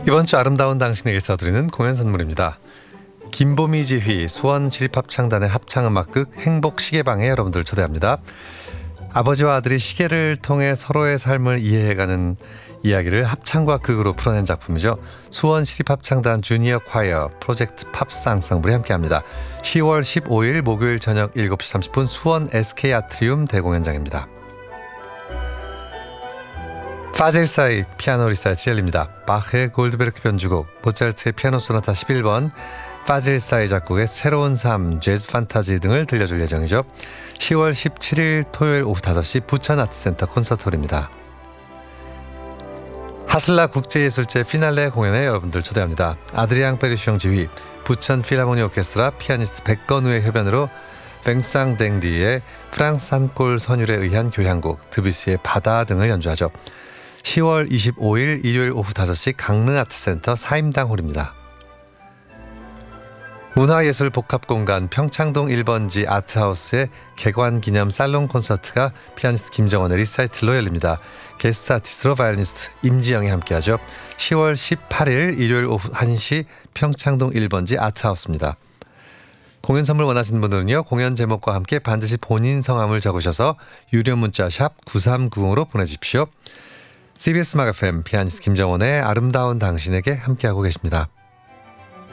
이번 주 아름다운 당신에게 써드리는 공연 선물입니다. 김보미 지휘 수원시립합창단의 합창음악극 행복시계방에 여러분들 초대합니다. 아버지와 아들이 시계를 통해 서로의 삶을 이해해가는 이야기를 합창과 극으로 풀어낸 작품이죠. 수원시립합창단 주니어 콰이어 프로젝트 팝스 앙상블이 함께합니다. 10월 15일 목요일 저녁 7시 30분 수원 SK 아트리움 대공연장입니다. 파질사이 피아노 리사이틀 열립니다. 바흐의 골드베르크 변주곡, 모차르트의 피아노 소나타 11번, 파질사이 작곡의 새로운 삶, 재즈 판타지 등을 들려줄 예정이죠. 10월 17일 토요일 오후 5시 부천아트센터 콘서트홀입니다. 하슬라 국제예술제 피날레 공연에 여러분들 초대합니다. 아드리앙 페리숑 지휘, 부천 필하모니 오케스트라 피아니스트 백건우의 협연으로 뱅상댕리의 프랑스 한골 선율에 의한 교향곡, 드뷔시의 바다 등을 연주하죠. 10월 25일 일요일 오후 5시 강릉아트센터 사임당홀입니다. 문화예술 복합공간 평창동 1번지 아트하우스의 개관기념 살롱 콘서트가 피아니스트 김정원의 리사이틀로 열립니다. 게스트 아티스트로 바이올리니스트 임지영이 함께하죠. 10월 18일 일요일 오후 1시 평창동 1번지 아트하우스입니다. 공연 선물 원하시는 분들은요, 공연 제목과 함께 반드시 본인 성함을 적으셔서 유료 문자 샵 9390으로 보내주십시오. CBS 음악 FM 피아니스트 김정원의 아름다운 당신에게 함께하고 계십니다.